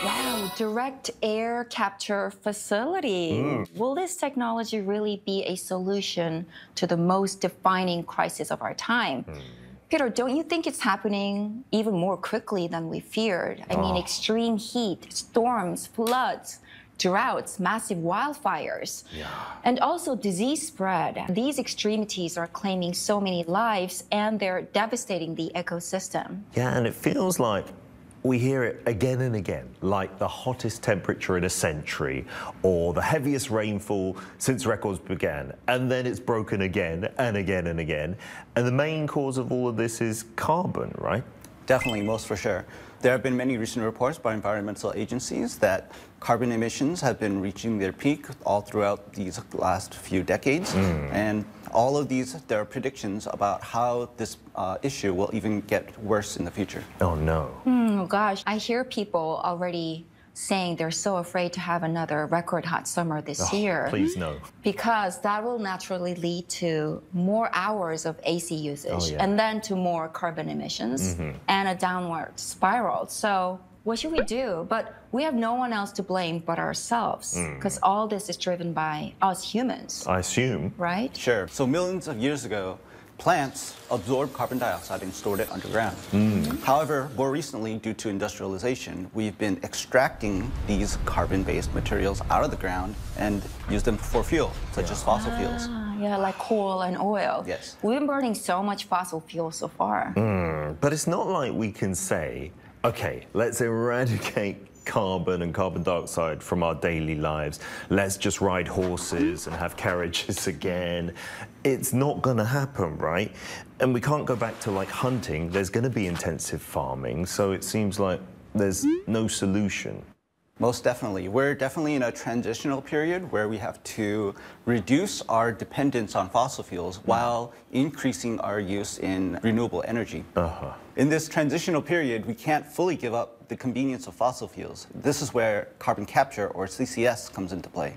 Wow, direct air capture facility. Will this technology really be a solution to the most defining crisis of our time? Peter, don't you think it's happening even more quickly than we feared? I mean, extreme heat, storms, floods, droughts, massive wildfires, and also disease spread. These extremities are claiming so many lives and they're devastating the ecosystem. Yeah, and it feels like we hear it again and again, like the hottest temperature in a century or the heaviest rainfall since records began. And then it's broken again and again and again. And the main cause of all of this is carbon, right? Definitely, most for sure. There have been many recent reports by environmental agencies that carbon emissions have been reaching their peak all throughout these last few decades. And all of these, there are predictions about how this issue will even get worse in the future. Oh, no. Oh, gosh. I hear people already saying they're so afraid to have another record hot summer this year. Please no. Because that will naturally lead to more hours of AC usage and then to more carbon emissions and a downward spiral. So what should we do? But we have no one else to blame but ourselves because all this is driven by us humans. I assume. Right? Sure. So millions of years ago, plants absorbed carbon dioxide and stored it underground. However, more recently, due to industrialization, we've been extracting these carbon-based materials out of the ground and use them for fuel, such as fossil fuels. Yeah, like coal and oil. Yes. We've been burning so much fossil fuel so far. But it's not like we can say, okay, let's eradicate carbon and carbon dioxide from our daily lives. Let's just ride horses and have carriages again. It's not going to happen, right? And we can't go back to like hunting. There's going to be intensive farming. So it seems like there's no solution. Most definitely. We're definitely in a transitional period where we have to reduce our dependence on fossil fuels while increasing our use in renewable energy. In this transitional period, we can't fully give up the convenience of fossil fuels. This is where carbon capture, or CCS, comes into play.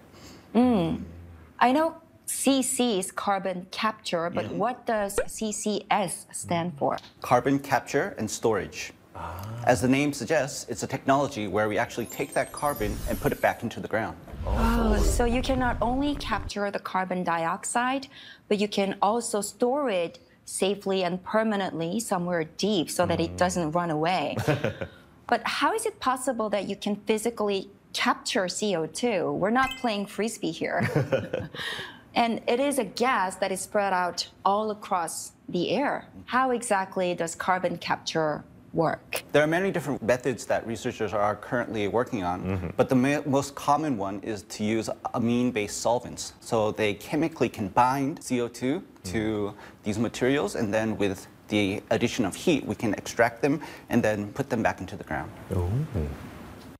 I know CC is carbon capture, but what does CCS stand for? Carbon capture and storage. As the name suggests, it's a technology where we actually take that carbon and put it back into the ground. Oh, so you can not only capture the carbon dioxide, but you can also store it safely and permanently somewhere deep so that it doesn't run away. But how is it possible that you can physically capture CO2? We're not playing frisbee here. And it is a gas that is spread out all across the air. How exactly does carbon capture work? There are many different methods that researchers are currently working on, but the most common one is to use amine-based solvents. So they chemically can bind CO2 to these materials, and then with the addition of heat, we can extract them and then put them back into the ground.